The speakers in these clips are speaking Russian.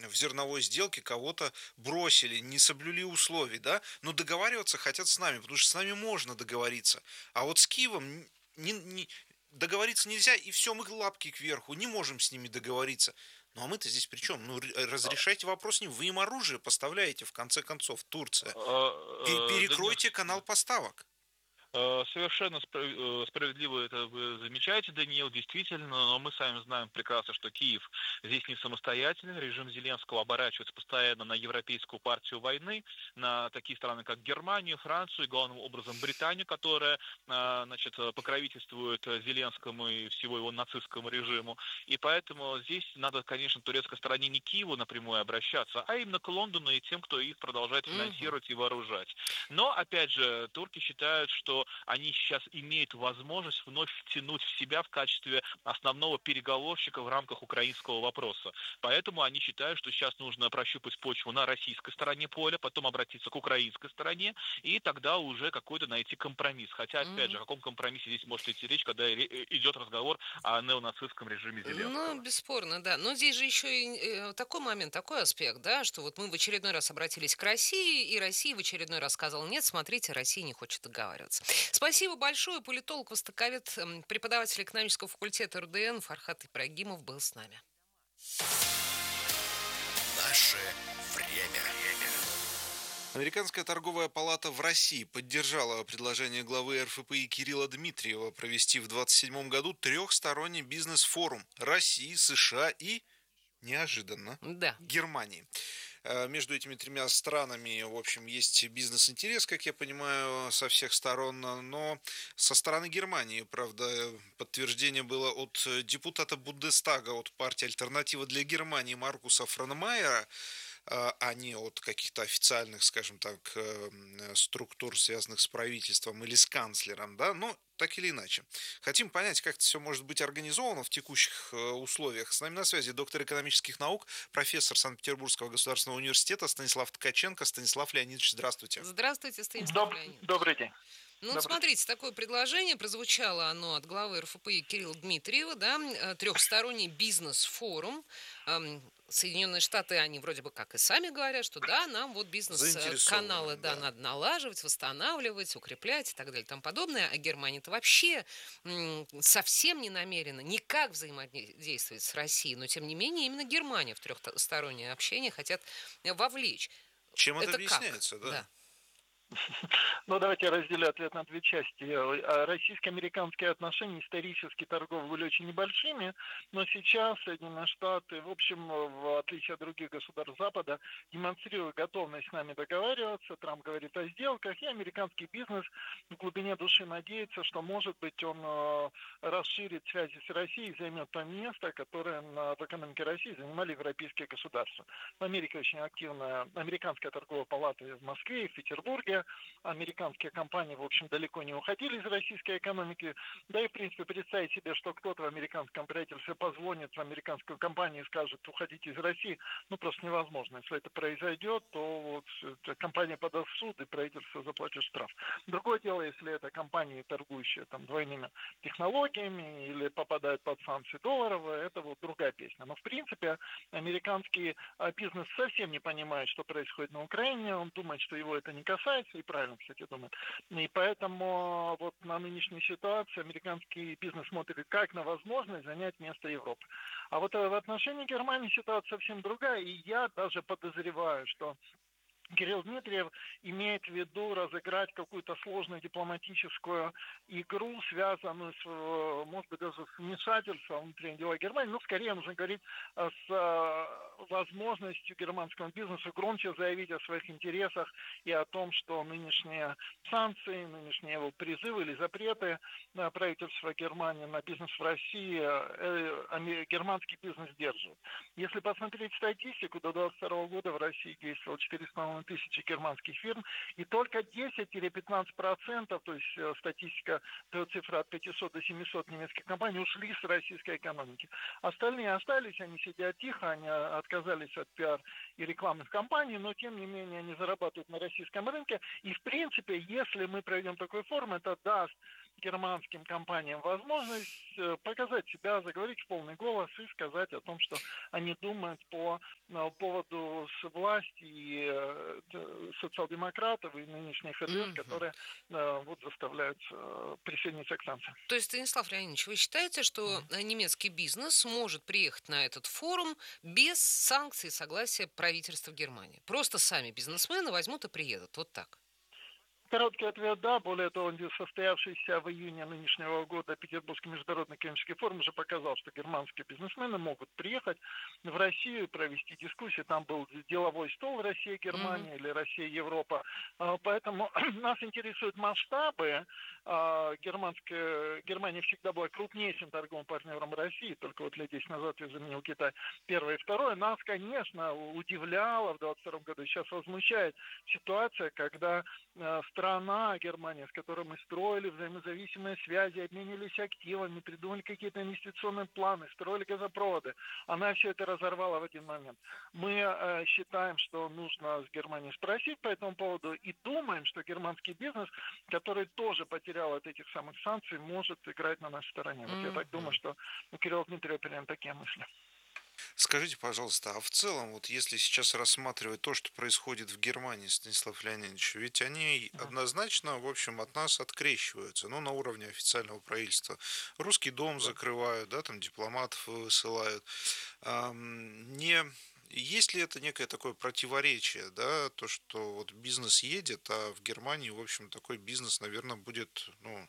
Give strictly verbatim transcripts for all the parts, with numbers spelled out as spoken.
в зерновой сделке кого-то бросили, не соблюли условий, да, но договариваться хотят с нами, потому что с нами можно договориться. А вот с Киевом не, не- договориться нельзя, и все, мы лапки кверху, не можем с ними договориться. Ну а мы-то здесь при чем? Ну, р- разрешайте вопрос с ним. Вы им оружие поставляете, в конце концов, Турция. Пе- А, э, Данил, Перекройте канал поставок. Э, Совершенно спра- э, справедливо это вы замечаете, Даниил, действительно, но мы сами знаем прекрасно, что Киев здесь не самостоятельный, режим Зеленского оборачивается постоянно на Европейскую партию войны, на такие страны, как Германию, Францию и, главным образом, Британию, которая, э, значит, покровительствует Зеленскому и всего его нацистскому режиму. И поэтому здесь надо, конечно, турецкой стороне не Киеву напрямую обращаться, а именно к Лондону и тем, кто их продолжает Мгм. финансировать и вооружать. Но, опять же, турки считают, что они сейчас имеют возможность вновь втянуть в себя в качестве основного переговорщика в рамках украинского вопроса. Поэтому они считают, что сейчас нужно прощупать почву на российской стороне поля, потом обратиться к украинской стороне, и тогда уже какой-то найти компромисс. Хотя, опять же, о каком компромиссе здесь может идти речь, когда идет разговор о неонацистском режиме Ну, Зеленского? бесспорно, да. Но здесь же еще и э, такой момент, такой аспект, да, что вот мы в очередной раз обратились к России, и Россия в очередной раз сказала, нет, смотрите, Россия не хочет договариваться. Спасибо большое. Политолог, востоковед, м, преподаватель экономического факультета РУДН Фархат Ибрагимов был с нами. Наше время. Американская торговая палата в России поддержала предложение главы эр эф пэ и Кирилла Дмитриева провести в двадцать седьмом году трехсторонний бизнес-форум России, США и, неожиданно, Да. Германии. Э, Между этими тремя странами, в общем, есть бизнес-интерес, как я понимаю, со всех сторон, но со стороны Германии, правда, подтверждение было от депутата Бундестага, от партии «Альтернатива для Германии» Маркуса Франмайера, а не от каких-то официальных, скажем так, э, структур, связанных с правительством или с канцлером, да, но так или иначе. Хотим понять, как это все может быть организовано в текущих э, условиях. С нами на связи доктор экономических наук, профессор Санкт-Петербургского государственного университета Станислав Ткаченко. Станислав Леонидович, здравствуйте. Здравствуйте, Станислав Доб- Леонидович. Добрый день. Ну вот Добрый день. смотрите, такое предложение прозвучало оно от главы эр эф пэ и Кирилла Дмитриева, да, э, трехсторонний бизнес-форум. Ам, Соединенные Штаты, они вроде бы как и сами говорят, что да, нам вот бизнес-каналы, Заинтересованы, да, да. надо налаживать, восстанавливать, укреплять и так далее и тому подобное. А Германия-то вообще м, совсем не намерена никак взаимодействовать с Россией. Но тем не менее именно Германия в трехстороннее общение хотят э, вовлечь. Чем это Это как? объясняется, да? Да. Ну, давайте я разделю ответ на две части. А Российско-американские отношения исторически торговые были очень небольшими, но сейчас Соединенные Штаты, в общем, в отличие от других государств Запада, демонстрируют готовность с нами договариваться. Трамп говорит о сделках, и американский бизнес в глубине души надеется, что, может быть, он э, расширит связи с Россией и займет то место, которое на- в экономике России занимали европейские государства. В Америке очень активная американская торговая палата в Москве и в Петербурге. Американские компании, в общем, далеко не уходили из российской экономики. Да и, в принципе, представить себе, что кто-то в американском правительстве позвонит в американскую компанию и скажет, уходите из России, ну, просто невозможно. Если это произойдет, то вот эта компания подаст в суд, и правительство заплатит штраф. Другое дело, если это компании, торгующие там двойными технологиями или попадают под санкции долларовые, это вот другая песня. Но, в принципе, американский а, бизнес совсем не понимает, что происходит на Украине, он думает, что его это не касается, и правильно, кстати, думает. И поэтому вот на нынешней ситуации американский бизнес смотрит как на возможность занять место Европы. А вот в отношении Германии ситуация совсем другая, и я даже подозреваю, что Кирилл Дмитриев имеет в виду разыграть какую-то сложную дипломатическую игру, связанную с, э, может быть, даже с вмешательством в внутренние дела Германии. Ну, скорее нужно говорить э, с э, возможностью германскому бизнесу громче заявить о своих интересах и о том, что нынешние санкции, нынешние его призывы или запреты на правительство Германии на бизнес в России, э, э, германский бизнес держит. Если посмотреть статистику, до двадцать второго года в России действовало четыреста с половиной тысячи германских фирм, и только десять-пятнадцать процентов, то есть э, статистика дает цифра от пятисот до семисот немецких компаний, ушли с российской экономики. Остальные остались, они сидят тихо, они отказались от пиар и рекламных кампаний, но тем не менее они зарабатывают на российском рынке. И в принципе, если мы проведем такой форум, это даст германским компаниям возможность показать себя, заговорить в полный голос и сказать о том, что они думают по поводу власти и социал-демократов и нынешних ха дэ эс, Мгм. которые вот заставляют присоединиться к санкциям. То есть, Станислав Леонидович, вы считаете, что э, немецкий бизнес может приехать на этот форум без санкций и согласия правительства Германии? Просто сами бизнесмены возьмут и приедут. Вот так. Короткий ответ – да. Более того, состоявшийся в июне нынешнего года Петербургский международный экономический форум уже показал, что германские бизнесмены могут приехать в Россию и провести дискуссии. Там был деловой стол Мгм. Россия-Германия или Россия-Европа. А, Поэтому нас интересуют масштабы. А, Германская, Германия всегда была крупнейшим торговым партнером России, только вот лет десять назад ее заменил Китай первое и второе. Нас, конечно, удивляло в двадцать втором году, сейчас возмущает ситуация, когда э, страна Германия, с которой мы строили взаимозависимые связи, обменивались активами, придумали какие-то инвестиционные планы, строили газопроводы, она все это разорвала в один момент. Мы э, считаем, что нужно с Германией спросить по этому поводу и думаем, что германский бизнес, который тоже потерял от этих самых санкций, может играть на нашей стороне. Вот я так думаю, Мгм. что у Кирилла Дмитриева примерно такие мысли. Скажите, пожалуйста, а в целом, вот если сейчас рассматривать то, что происходит в Германии, Станислав Леонидович, ведь они Мгм. однозначно, в общем, от нас открещиваются, ну, на уровне официального правительства. Русский дом Да. закрывают, да, там дипломатов высылают. Ам, Не есть ли это некое такое противоречие, да, то, что вот бизнес едет, а в Германии, в общем, такой бизнес, наверное, будет, ну,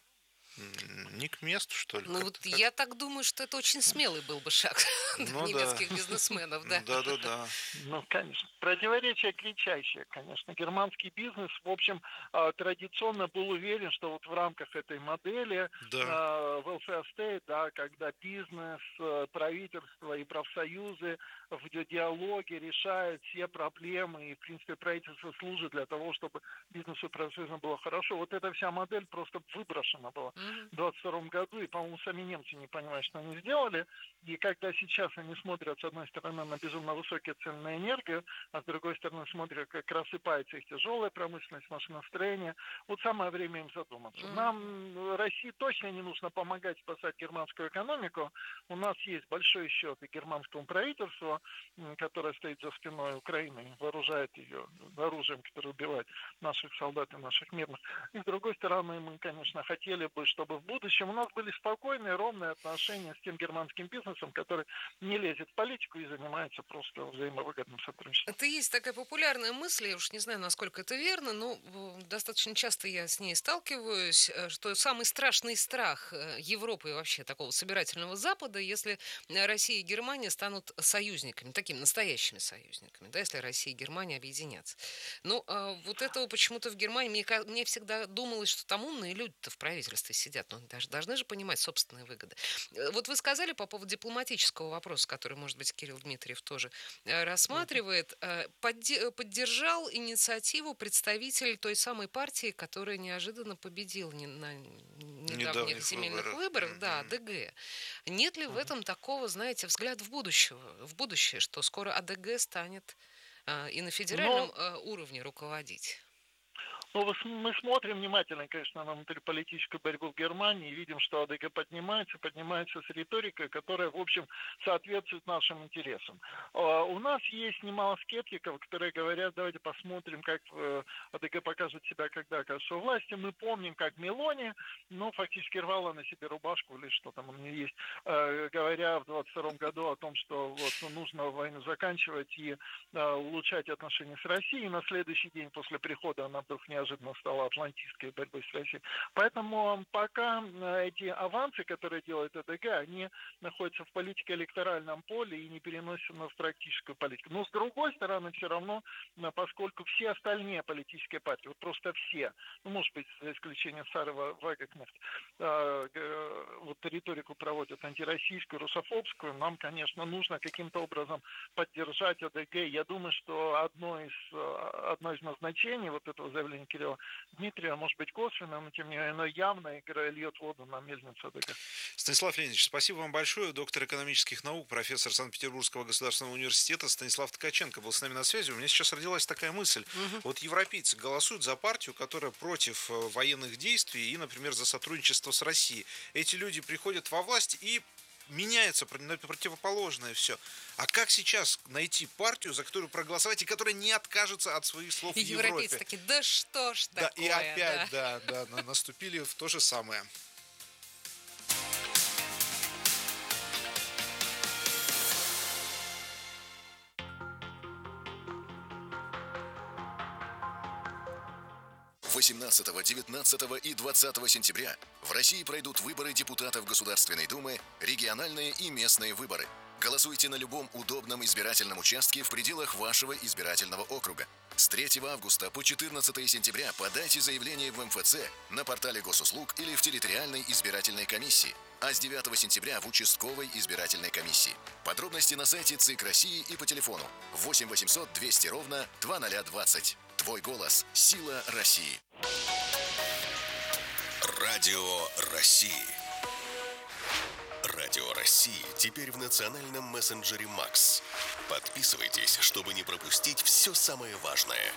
м, не к месту, что ли, Ну вот как-то так? я так думаю, что это очень смелый был бы шаг для Ну да, немецких бизнесменов, да. да-да-да, Ну, конечно. Противоречие кричащее, конечно. Германский бизнес, в общем, а, традиционно был уверен, что вот в рамках этой модели да. а, welfare state, да, когда бизнес, э, правительство и профсоюзы в ди- диалоге решают все проблемы, и, в принципе, правительство служит для того, чтобы бизнесу и профсоюзам было хорошо. Вот эта вся модель просто выброшена была Мгм. в двадцать втором году, и, по-моему, сами немцы не понимают, что они сделали. И когда сейчас они смотрят, с одной стороны, на безумно высокие цены на энергию, а с другой стороны смотрят, как рассыпается их тяжелая промышленность, машиностроение, вот самое время им задуматься. Мгм. Нам, России, точно не нужно помогать спасать германскую экономику. У нас есть большой счет и германскому правительству, м, которое стоит за спиной Украины, вооружает ее оружием, которое убивает наших солдат и наших мирных. И с другой стороны, мы, конечно, хотели бы, чтобы в будущем у нас были спокойные, ровные отношения с тем германским бизнесом, который не лезет в политику и занимается просто взаимовыгодным сотрудничеством. Это есть такая популярная мысль, я уж не знаю, насколько это верно, но э, достаточно часто я с ней сталкиваюсь, э, что самый страшный страх э, Европы и вообще такого собирательного Запада, если э, Россия и Германия станут союзниками, такими настоящими союзниками, да, если Россия и Германия объединятся. Ну, а вот этого почему-то в Германии, мне, ка- мне всегда думалось, что там умные люди-то в правительстве сидят, но они даже должны же понимать собственные выгоды. Э, Вот вы сказали по поводу дипломатического вопроса, который, может быть, Кирилл Дмитриев тоже э, Мгм. рассматривает, э, подде- э, поддержал инициативу представитель той самой партии, которая неожиданно победила не- на недавних Недавних земельных выборах. выборах, да, Мгм. а дэ гэ. Нет ли в Мгм. этом такого, знаете, взгляд в будущее, в будущее, что скоро а дэ гэ станет э, и на федеральном Но э, уровне руководить? Ну, вот мы смотрим внимательно, конечно, на внутриполитическую борьбу в Германии и видим, что а дэ гэ поднимается, поднимается с риторикой, которая, в общем, соответствует нашим интересам. А, У нас есть немало скептиков, которые говорят, давайте посмотрим, как э, а дэ гэ покажет себя, когда окажется у власти. Мы помним, как Мелони, ну, фактически рвала на себе рубашку или что там у нее есть, э, говоря в двадцать втором году о том, что вот ну, нужно войну заканчивать и э, улучшать отношения с Россией. На следующий день после прихода она вдруг неожиданно стала атлантистской борьбой с Россией. Поэтому пока э, эти авансы, которые делает а дэ гэ, они находятся в политико-электоральном поле и не переносятся в практическую политику. Но с другой стороны, все равно, э, поскольку все остальные политические партии, вот просто все, ну, может быть, за исключением Сарова, Вагнер, э, э, вот риторику проводят антироссийскую, русофобскую, нам, конечно, нужно каким-то образом поддержать а дэ гэ. Я думаю, что одно из, э, одно из назначений вот этого заявления Кирилла Дмитрия, может быть, косвенно, но тем не менее, но явно игра льет воду на мельницу ДК. Станислав Леонидович, спасибо вам большое. Доктор экономических наук, профессор Санкт-Петербургского государственного университета Станислав Ткаченко был с нами на связи. У меня сейчас родилась такая мысль. Угу. Вот европейцы голосуют за партию, которая против военных действий и, например, за сотрудничество с Россией. Эти люди приходят во власть и меняется противоположное все. А как сейчас найти партию, за которую проголосовать, и которая не откажется от своих слов в Европе? Европейцы такие, да что ж да, такое. И опять, да, да, да, наступили в то же самое. восемнадцатого, девятнадцатого и двадцатого сентября в России пройдут выборы депутатов Государственной Думы, региональные и местные выборы. Голосуйте на любом удобном избирательном участке в пределах вашего избирательного округа. С третьего августа по четырнадцатое сентября подайте заявление в эм эф цэ, на портале госуслуг или в территориальной избирательной комиссии, а с девятого сентября в участковой избирательной комиссии. Подробности на сайте ЦИК России и по телефону восемь восемьсот двести ровно двадцать двадцать. Твой голос – сила России. Радио России. Радио России теперь в национальном мессенджере Макс. Подписывайтесь, чтобы не пропустить все самое важное.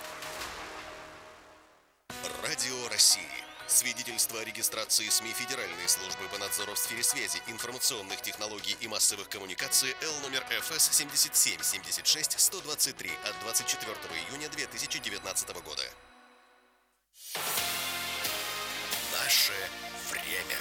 Радио России. Свидетельство о регистрации СМИ Федеральной службы по надзору в сфере связи, информационных технологий и массовых коммуникаций Л номер эф эс семьдесят семь семьдесят шесть сто двадцать три от двадцать четвёртого июня две тысячи девятнадцатого года. Наше время.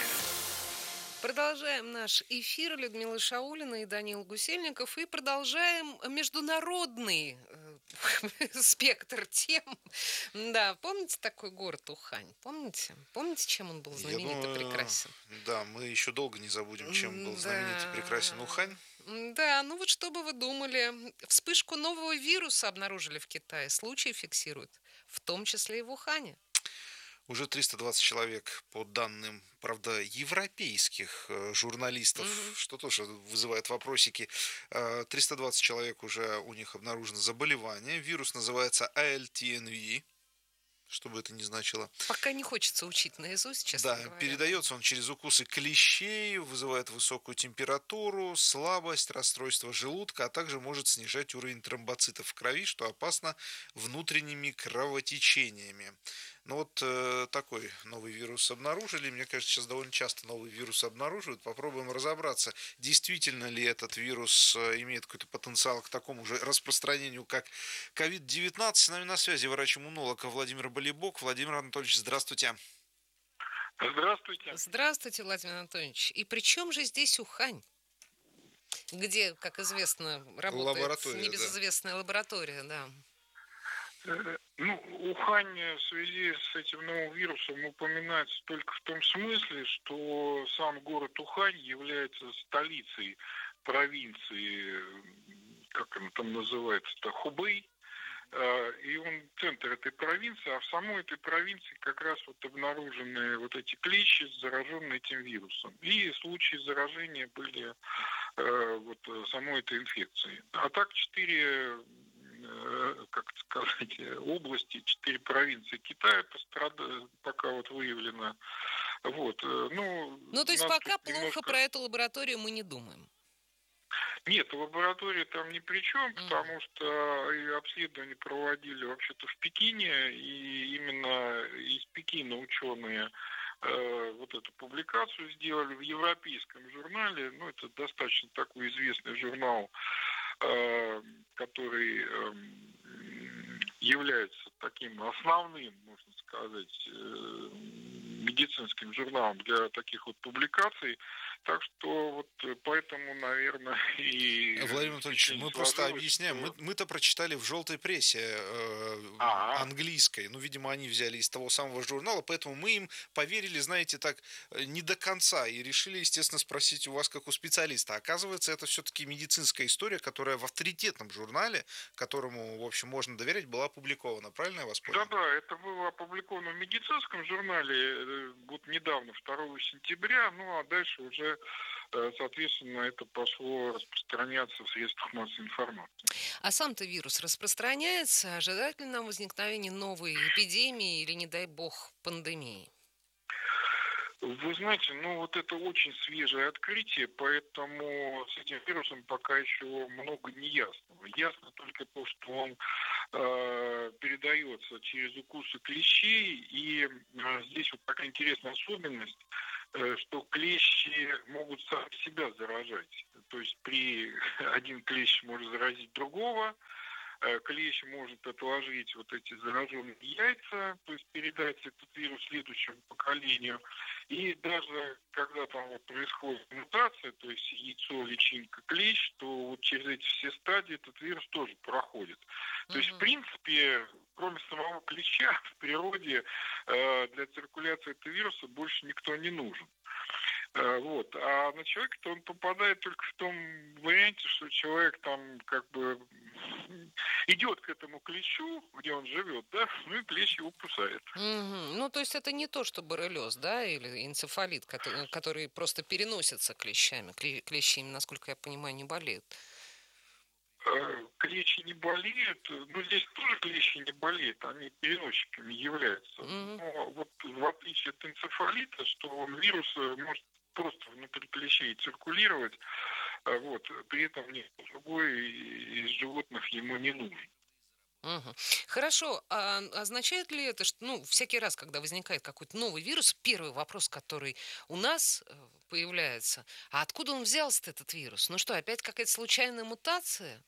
Продолжаем наш эфир. Людмила Шаулина и Даниил Гусельников. И продолжаем международный э, спектр тем. Да, помните такой город Ухань? Помните? Помните, чем он был знаменит и прекрасен? Да, мы еще долго не забудем, чем был знаменит и прекрасен Ухань. Да, ну вот что бы вы думали. Вспышку нового вируса обнаружили в Китае. Случаи фиксируют, в том числе и в Ухане. Уже триста двадцать человек, по данным, правда, европейских журналистов, угу. что тоже вызывает вопросики. триста двадцать человек уже у них обнаружено заболевание. Вирус называется а эль ти эн ви, что бы это ни значило. Пока не хочется учить наизусть, честно да, говоря. Передается он через укусы клещей, вызывает высокую температуру, слабость, расстройство желудка, а также может снижать уровень тромбоцитов в крови, что опасно внутренними кровотечениями. Ну вот э, такой новый вирус обнаружили. Мне кажется, сейчас довольно часто новые вирусы обнаруживают. Попробуем разобраться, действительно ли этот вирус имеет какой-то потенциал к такому же распространению, как ковид девятнадцать. С нами на связи врач-иммунолог Владимир Болибок. Владимир Анатольевич, здравствуйте. Здравствуйте. Здравствуйте, Владимир Анатольевич. И при чем же здесь Ухань? Где, как известно, работает небезызвестная да. лаборатория, да. Ну, Ухань в связи с этим новым вирусом упоминается только в том смысле, что сам город Ухань является столицей провинции, как она там называется-то, Хубэй, и он центр этой провинции, а в самой этой провинции как раз вот обнаружены вот эти клещи, зараженные этим вирусом. И случаи заражения были вот самой этой инфекцией. А так четыре как сказать, области, четыре провинции Китая пострадали, пока вот выявлено. Вот. Ну, ну, то есть пока плохо немножко... про эту лабораторию мы не думаем. Нет, лаборатория там ни при чем, mm. потому что и обследования проводили вообще-то в Пекине, и именно из Пекина ученые э, вот эту публикацию сделали в европейском журнале. Ну, это достаточно такой известный журнал, который является таким основным, можно сказать, медицинским журналом для таких вот публикаций. Так что вот поэтому, наверное, и... Владимир Анатольевич, мы просто объясняем. Что... Мы, мы-то прочитали в желтой прессе э, английской. Ну, видимо, они взяли из того самого журнала, поэтому мы им поверили, знаете, так, не до конца. И решили, естественно, спросить у вас, как у специалиста. Оказывается, это все-таки медицинская история, которая в авторитетном журнале, которому, в общем, можно доверять, была опубликована. Правильно я вас понял? Да-да, это было опубликовано в медицинском журнале вот недавно, второго сентября. Ну, а дальше уже уже, соответственно, это пошло распространяться в средствах массовой информации. А сам-то вирус распространяется? Ожидает ли нам возникновения новой эпидемии или, не дай бог, пандемии? Вы знаете, ну вот это очень свежее открытие, поэтому с этим вирусом пока еще много неясного. Ясно только то, что он э, передается через укусы клещей, и э, здесь вот такая интересная особенность, э, что клещи могут сами себя заражать. То есть при один клещ может заразить другого, клещ может отложить вот эти зараженные яйца, то есть передать этот вирус следующему поколению. И даже когда там вот происходит мутация, то есть яйцо, личинка, клещ, то вот через эти все стадии этот вирус тоже проходит. То есть, в принципе, кроме самого клеща, в природе э, для циркуляции этого вируса больше никто не нужен. Вот. А на человека-то он попадает только в том варианте, что человек там как бы идет к этому клещу, где он живет, да, ну и клещ его кусает. Мгм. Ну, то есть это не то, что боррелиоз, да, или энцефалит, кото- который просто переносится клещами. Кле- Клещи, насколько я понимаю, не болеют. Э, Клещи не болеют, ну здесь тоже клещи не болеют, они переносчиками являются. Мгм. Но вот в отличие от энцефалита, что он вирус э, может просто внутри клещей циркулировать, а вот, при этом никто другой из животных ему не нужен. Мгм. Хорошо, а означает ли это, что, ну, всякий раз, когда возникает какой-то новый вирус, первый вопрос, который у нас э, появляется, а откуда он взялся этот вирус? Ну что, опять какая-то случайная мутация?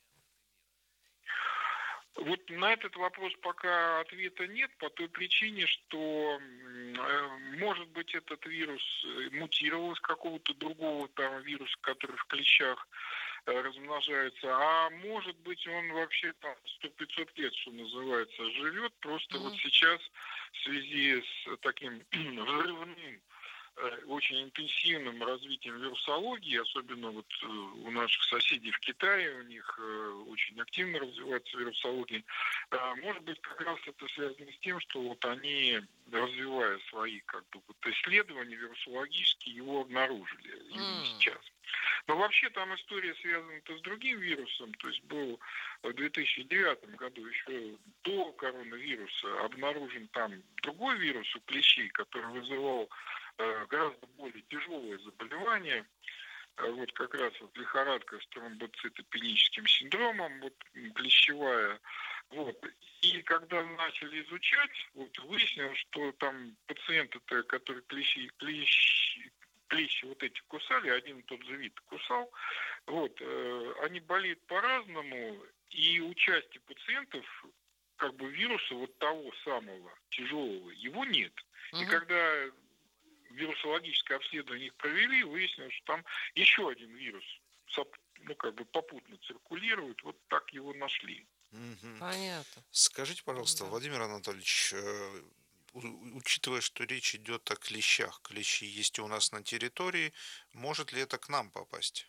Вот на этот вопрос пока ответа нет, по той причине, что, м, э, может быть, этот вирус э, мутировал с какого-то другого там вируса, который в клещах э, размножается, а может быть, он вообще там сто пятьсот лет, что называется, живет, просто вот Мгм. сейчас в связи с таким взрывным э, очень интенсивным развитием вирусологии, особенно вот э, у наших соседей в Китае, у них э, очень активно развивается вирусология. Э, Может быть, как раз это связано с тем, что вот они, развивая свои как бы, вот исследования вирусологические, его обнаружили именно М. сейчас. Но вообще там история связана-то с другим вирусом, то есть был в две тысячи девятом году, еще до коронавируса, обнаружен там другой вирус у клещей, который вызывал э, гораздо более тяжелое заболевание, э, вот как раз вот лихорадка с тромбоцитопеническим синдромом, вот м, клещевая. Вот. И когда начали изучать, вот выяснилось, что там пациенты-то, которые клещи, клещи, клещи вот эти кусали, один и тот же вид кусал, вот, э, они болеют по-разному, и у части пациентов как бы вируса вот того самого тяжелого, его нет. И Мгм. когда вирусологическое обследование их провели, выяснилось, что там еще один вирус соп- ну, как бы попутно циркулирует, вот так его нашли. Мгм. Понятно. Скажите, пожалуйста, Да. Владимир Анатольевич, э, у- учитывая, что речь идет о клещах, клещи есть и у нас на территории, может ли это к нам попасть?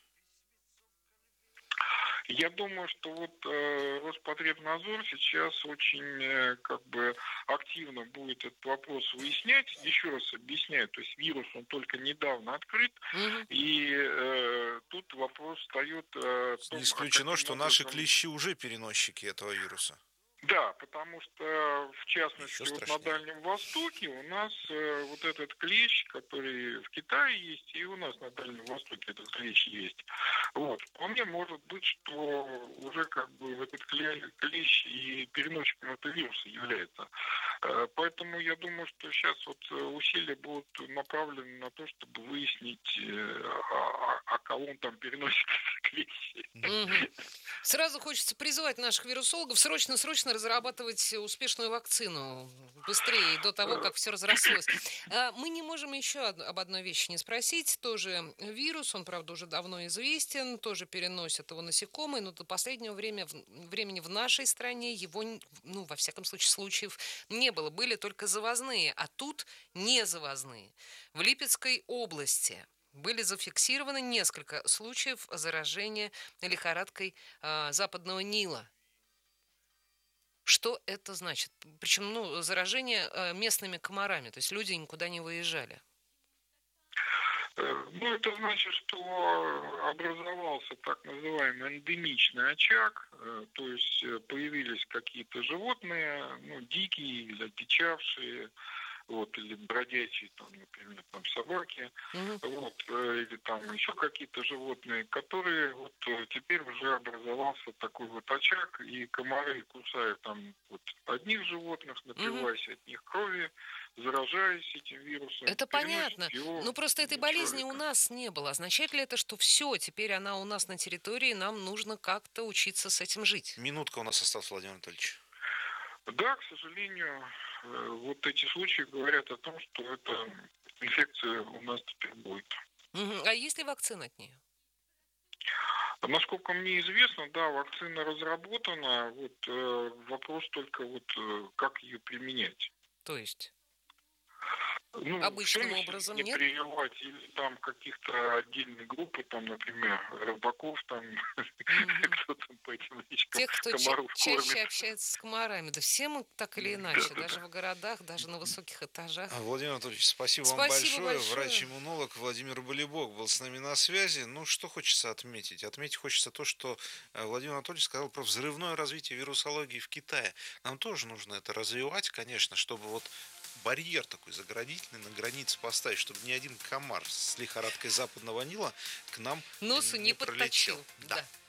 Я думаю, что вот э, Роспотребнадзор сейчас очень э, как бы активно будет этот вопрос выяснять. Еще раз объясняю, то есть вирус он только недавно открыт, Мгм. и э, тут вопрос встает э, в Не том, а исключено, каким что наши образом. клещи уже переносчики этого вируса. Да, потому что, в Еще частности, вот на страшнее. Дальнем Востоке у нас э, вот этот клещ, который в Китае есть, и у нас на Дальнем Востоке этот клещ есть. Вот. Вполне может быть, что уже как бы этот кле- клещ и переносчиком этого вируса является. Э, Поэтому я думаю, что сейчас вот э, усилия будут направлены на то, чтобы выяснить, э, а, а- а кого он там переносит клещи. Мгм. Сразу хочется призвать наших вирусологов срочно-срочно разрабатывать успешную вакцину быстрее, до того, как все разрослось. А, Мы не можем еще од- об одной вещи не спросить. Тоже вирус, он, правда, уже давно известен, тоже переносят его насекомые, но до последнего время, в- времени в нашей стране его, н- ну, во всяком случае, случаев не было. Были только завозные, а тут не завозные. В Липецкой области были зафиксированы несколько случаев заражения лихорадкой а, западного Нила. Что это значит? Причем, ну, заражение а, местными комарами, то есть люди никуда не выезжали. Э, Ну, это значит, что образовался так называемый эндемичный очаг, э, то есть э, появились какие-то животные, ну, дикие или одичавшие, вот, или бродячие, там, например, там собаки, Мгм. вот, э, или там еще какие-то животные, которые вот э, теперь уже образовался такой вот очаг, и комары кусают там вот одних животных, Мгм. напиваясь от них крови, заражаясь этим вирусом, Это переносят понятно. его Ну, просто этой на болезни у человека. нас не было. Означает ли это, что все, теперь она у нас на территории, нам нужно как-то учиться с этим жить? Минутка у нас осталась, Владимир Анатольевич. Да, к сожалению, э, вот эти случаи говорят о том, что эта инфекция у нас теперь будет. Мгм. А есть ли вакцина от нее? А насколько мне известно, да, вакцина разработана. Вот э, вопрос только вот э, как ее применять. То есть Ну, все обычным образом население нет? прививать или там каких-то отдельных группы, там, например, рыбаков, там, Мгм. кто там по этим речкам Тех, кто ча- комаров чаще кормит. общается с комарами. Да все мы так или иначе, даже Да-да-да. в городах, даже на высоких этажах. А, Владимир Анатольевич, спасибо вам Спасибо большое. большое. Врач-иммунолог Владимир Болибок был с нами на связи. Ну, что хочется отметить? Отметить хочется то, что э, Владимир Анатольевич сказал про взрывное развитие вирусологии в Китае. Нам тоже нужно это развивать, конечно, чтобы вот барьер такой заградительный на границе поставить, чтобы ни один комар с лихорадкой западного Нила к нам Носу не не пролетел. подточил. Да. Да.